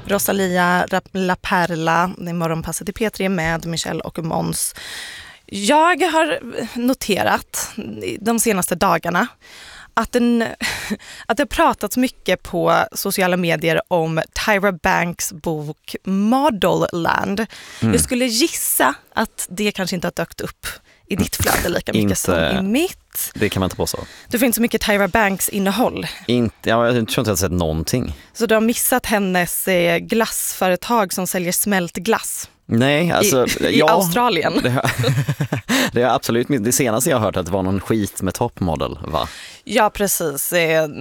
Rosalia La Perla, det är Morgonpasset i P3 med Michelle och Måns. Jag har noterat de senaste dagarna att det pratats mycket på sociala medier om Tyra Banks bok Modelland. Jag skulle gissa att det kanske inte har dökt upp i ditt flöde lika mycket som i mitt. Det kan man inte påstå. Det finns så mycket Tyra Banks innehåll. Jag tror inte jag har sett någonting. Så du har missat hennes glassföretag som säljer smält glass. Nej, alltså i Australien. Det är absolut det senaste jag har hört att det var någon skit med toppmodell, va? Ja, precis.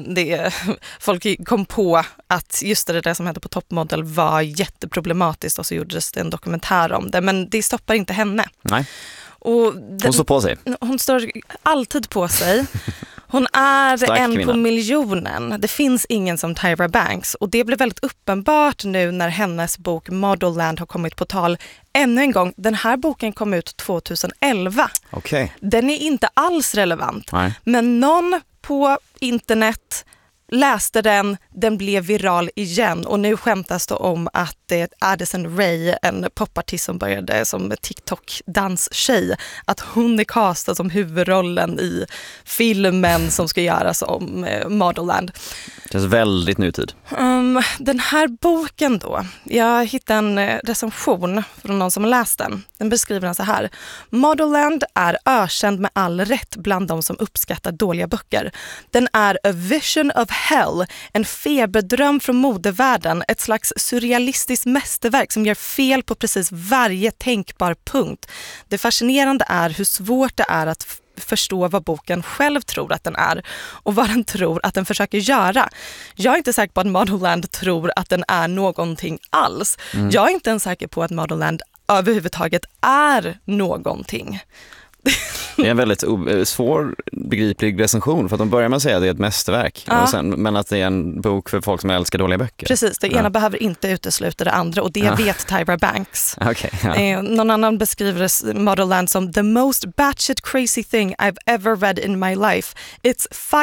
Folk kom på att just det där som hände på toppmodell var jätteproblematiskt och så gjordes det en dokumentär om det. Men det stoppar inte henne. Nej. Hon står på sig. Hon står alltid på sig. Hon är stark en kvinna. på miljonen. Det finns ingen som Tyra Banks. Och det blev väldigt uppenbart nu när hennes bok Modelland har kommit på tal ännu en gång. Den här boken kom ut 2011. Okay. Den är inte alls relevant. Nej. Men någon på internet läste den blev viral igen och nu skämtas det om att det är Addison Rae, en popartist som började som TikTok-danstjej, att hon är castad som huvudrollen i filmen som ska göras om Modelland. Det är väldigt nutid. Den här boken då, jag hittade en recension från någon som har läst den. Den beskriver den så här: Modelland är ökänd med all rätt bland de som uppskattar dåliga böcker. Den är a vision of hell, en feberdröm från modevärlden, ett slags surrealistiskt mästerverk som gör fel på precis varje tänkbar punkt. Det fascinerande är hur svårt det är att förstå vad boken själv tror att den är och vad den tror att den försöker göra. Jag är inte säker på att Modelland tror att den är någonting alls. Jag är inte ens säker på att Modelland överhuvudtaget är någonting. Det är en väldigt svår begriplig recension för att de börjar med att säga att det är ett mästerverk men att det är en bok för folk som älskar dåliga böcker. Precis, det ena behöver inte utesluta det andra och det vet Tyra Banks. Någon annan beskriver Modelland som the most batshit crazy thing I've ever read in my life. It's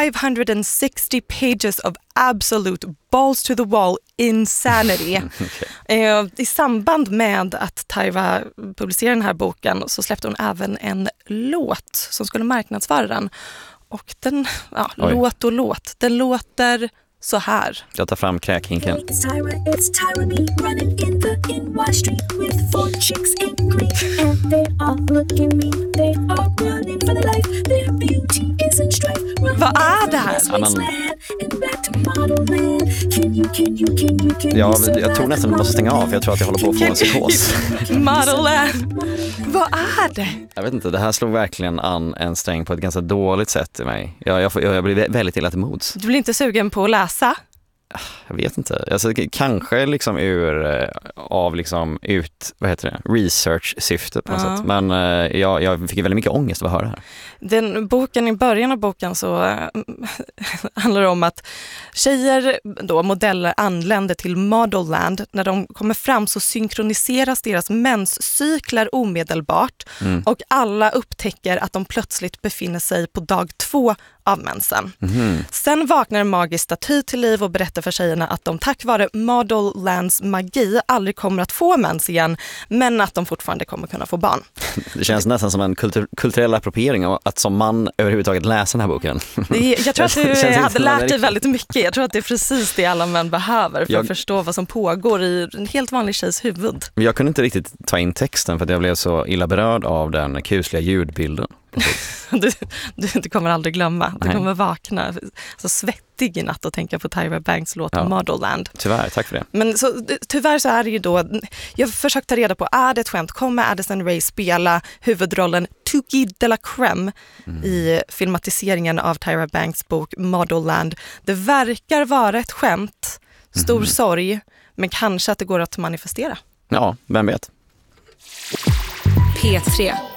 560 pages of absolute balls to the wall insanity. I samband med att Tyra publicerade den här boken så släppte hon även en låt som skulle marknadsföra den. Och den, låt, den låter så här. Jag tar fram kräkhinken. It's Tyra me running in the NY street with 4 chicks in green and they all look at me. They are running for their life. Their beauty isn't strife. Vad är det här? Jag tror nästan att måste stänga av. Jag tror att jag håller på att få en psykos. Modelland. Vad är det? Jag vet inte, det här slog verkligen an en sträng på ett ganska dåligt sätt i mig. Jag blir väldigt illa till mods. Du blir inte sugen på att läsa? Jag vet inte. Alltså, kanske liksom research-syfte på något sätt. Men jag fick väldigt mycket ångest av att höra det här. I början av boken så handlar det om att tjejer, då, modeller, anländer till Modelland. När de kommer fram så synkroniseras deras menscykler omedelbart och alla upptäcker att de plötsligt befinner sig på dag 2 av mensen. Sen vaknar en magisk staty till liv och berättar för tjejerna att de tack vare Modellands magi aldrig kommer att få mens igen, men att de fortfarande kommer kunna få barn. Det känns nästan som en kulturell appropriering av att som man överhuvudtaget läsa den här boken. Jag tror att du hade lärt dig väldigt mycket. Jag tror att det är precis det alla män behöver för att förstå vad som pågår i en helt vanlig tjejs huvud. Jag kunde inte riktigt ta in texten för att jag blev så illa berörd av den kusliga ljudbilden. Du kommer aldrig glömma. Du kommer vakna så svettig i natt och tänka på Tyra Banks låt Modelland. Tyvärr, tack för det. Men tyvärr så är det ju då, jag försökte ta reda på, är det ett skämt? Kommer Addison Rae spela huvudrollen Tookie de la Crème i filmatiseringen av Tyra Banks bok Modelland? Det verkar vara ett skämt, stor sorg, men kanske att det går att manifestera. Ja, vem vet? P3